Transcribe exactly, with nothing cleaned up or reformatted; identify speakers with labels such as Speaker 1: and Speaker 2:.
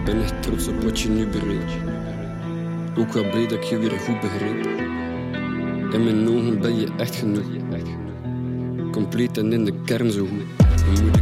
Speaker 1: ben echt trots op wat je nu bereikt. Ook wel blij dat ik je weer goed begreep. In mijn ogen ben je echt genoeg. Compleet en in de kern zo goed.